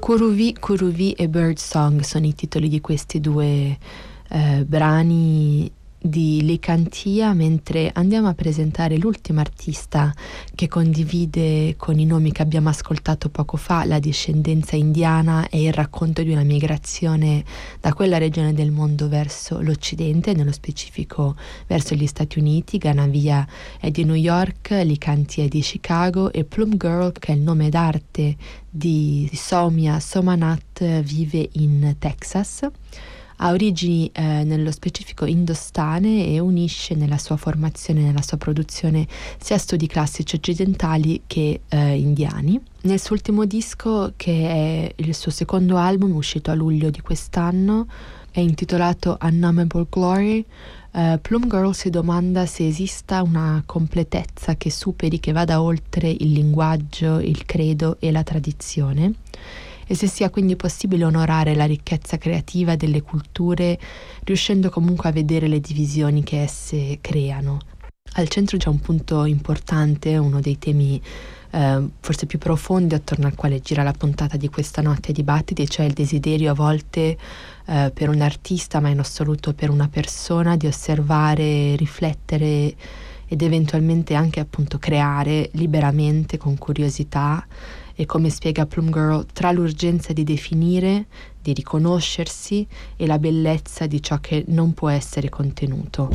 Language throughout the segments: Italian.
Kuruvi, Kuruvi e Birdsong sono i titoli di questi due brani di Licantia, mentre andiamo a presentare l'ultima artista che condivide con i nomi che abbiamo ascoltato poco fa la discendenza indiana e il racconto di una migrazione da quella regione del mondo verso l'Occidente, nello specifico verso gli Stati Uniti. Ganavia è di New York, Licantia è di Chicago e Plum Girl, che è il nome d'arte di Soumya Somanath, vive in Texas. Ha origini nello specifico indostane e unisce nella sua formazione, nella sua produzione, sia studi classici occidentali che indiani. Nel suo ultimo disco, che è il suo secondo album, uscito a luglio di quest'anno, è intitolato Unnamable Glory, Plum Girl si domanda se esista una completezza che superi, che vada oltre il linguaggio, il credo e la tradizione, e se sia quindi possibile onorare la ricchezza creativa delle culture, riuscendo comunque a vedere le divisioni che esse creano. Al centro c'è un punto importante, uno dei temi forse più profondi attorno al quale gira la puntata di questa notte ai dibattiti, cioè il desiderio a volte per un artista, ma in assoluto per una persona, di osservare, riflettere ed eventualmente anche appunto creare liberamente, con curiosità, e come spiega Plum Girl, tra l'urgenza di definire, di riconoscersi e la bellezza di ciò che non può essere contenuto.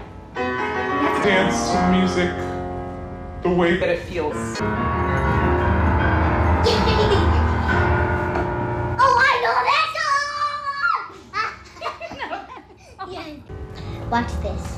Dance to music the way that it feels. Oh, I know that song! Watch this.